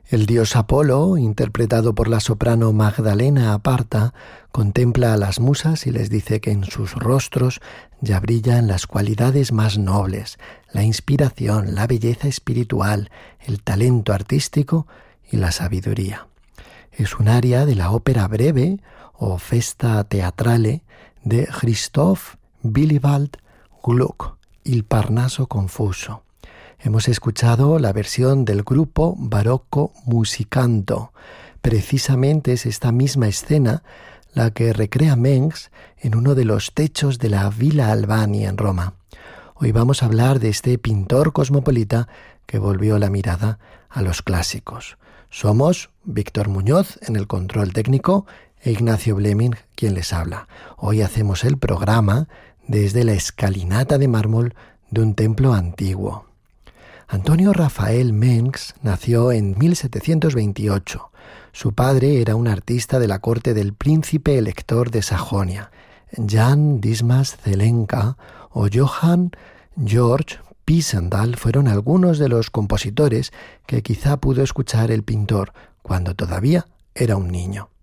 El dios Apolo, interpretado por la soprano Magdalena Aparta, contempla a las musas y les dice que en sus rostros ya brillan las cualidades más nobles, la inspiración, la belleza espiritual, el talento artístico y la sabiduría. Es un aria de la ópera breve o Festa Teatrale de Christoph Willibald Gluck, Il Parnaso confuso. Hemos escuchado la versión del grupo Barocco Musicanto. Precisamente es esta misma escena la que recrea Mengs en uno de los techos de la Villa Albani en Roma. Hoy vamos a hablar de este pintor cosmopolita que volvió la mirada a los clásicos. Somos Víctor Muñoz en el control técnico e Ignacio Bleming quien les habla. Hoy hacemos el programa desde la escalinata de mármol de un templo antiguo. Antonio Rafael Mengs nació en 1728. Su padre era un artista de la corte del príncipe elector de Sajonia, Jan Dismas Zelenka o Johann Georg Pisendal fueron algunos de los compositores que quizá pudo escuchar el pintor cuando todavía era un niño.